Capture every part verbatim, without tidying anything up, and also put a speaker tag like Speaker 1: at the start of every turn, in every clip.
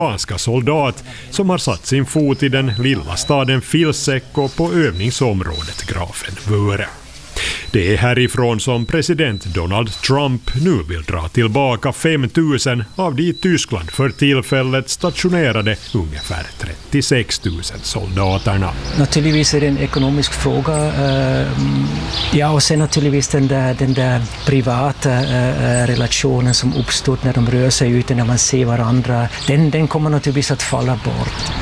Speaker 1: amerikanska soldat som har satt sin fot i den lilla staden Vilseco på övningsområdet Grafenwöhre. Det är härifrån som president Donald Trump nu vill dra tillbaka fem tusen av de i Tyskland för tillfället stationerade ungefär trettiosex tusen soldaterna.
Speaker 2: Naturligtvis är det en ekonomisk fråga. Ja, och sen naturligtvis den där, den där privata relationen som uppstår när de rör sig ute, när man ser varandra. Den, den kommer naturligtvis att falla bort.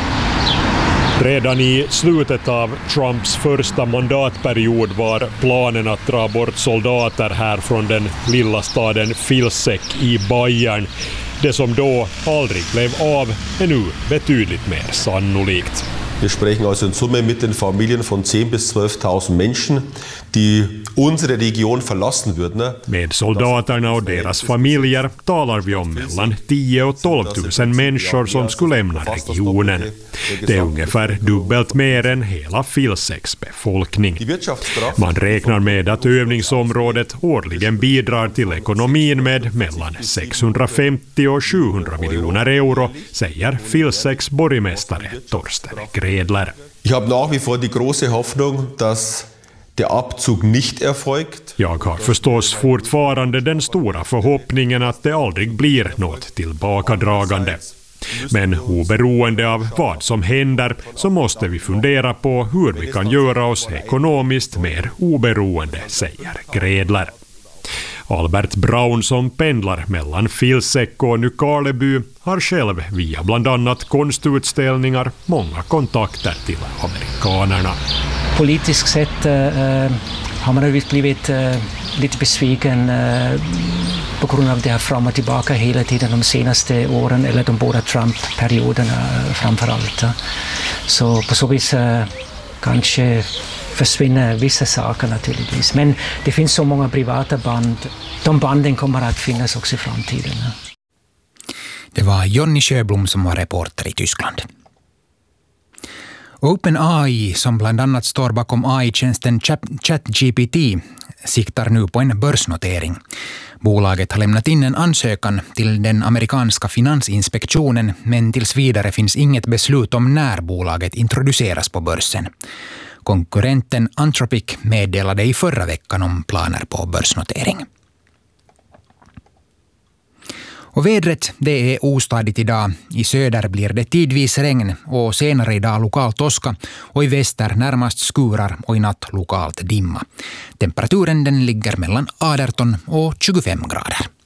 Speaker 1: Redan i slutet av Trumps första mandatperiod var planen att dra bort soldater här från den lilla staden Vilseck i Bayern. Det som då aldrig blev av är nu betydligt mer sannolikt.
Speaker 3: Wir sprechen also in Summe mit den Familien von zehn bis zwölftausend Menschen, die unsere Region verlassen würden.
Speaker 1: Med soldaterna och deras familjer talar vi om mellan tio och tolv tusen människor som skulle lämna regionen. Det är ungefär dubbelt mer än hela Vilsecks befolkning. Man räknar med att övningsområdet årligen bidrar till ekonomin med mellan sexhundrafemtio och sjuhundra miljoner euro, säger Vilsecks borgmästare Torsten Gredler.
Speaker 3: Ich habe nach wie vor die große Hoffnung, dass der Abzug nicht erfolgt.
Speaker 1: Jag har förstås fortfarande den stora förhoppningen att det aldrig blir något tillbakadragande. Men oberoende av vad som händer så måste vi fundera på hur vi kan göra oss ekonomiskt mer oberoende, säger Gredler. Albert Braun som pendlar mellan Vilseck och Nykarleby har själv via bland annat konstutställningar många kontakter till amerikanerna.
Speaker 2: Politiskt sett äh, har man ju blivit äh, lite besviken äh, på grund av det här fram och tillbaka hela tiden de senaste åren, eller de båda Trump-perioderna framförallt. Så på så vis äh, kanske försvinner vissa saker naturligtvis. Men det finns så många privata band. De banden kommer att finnas också i framtiden.
Speaker 4: Det var Jonny Sjöblom som var reporter i Tyskland. OpenAI, som bland annat står bakom A I-tjänsten ChatGPT, siktar nu på en börsnotering. Bolaget har lämnat in en ansökan till den amerikanska finansinspektionen, men tills vidare finns inget beslut om när bolaget introduceras på börsen. Konkurrenten Anthropic meddelade i förra veckan om planer på börsnotering. Och vädret, det är ostadigt idag. I söder blir det tidvis regn och senare idag lokalt åska, och i väster närmast skurar och i natt lokalt dimma. Temperaturen den ligger mellan arton och tjugofem grader.